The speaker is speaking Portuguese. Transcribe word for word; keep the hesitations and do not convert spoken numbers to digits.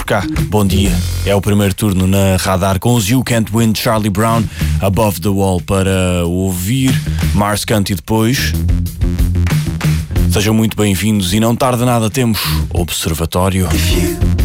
cá. Bom dia. É o primeiro turno na Radar com os You Can't Win, Charlie Brown, Above the Wall para ouvir. Mars Cant e depois... Sejam muito bem-vindos e não tarda nada, temos Observatório.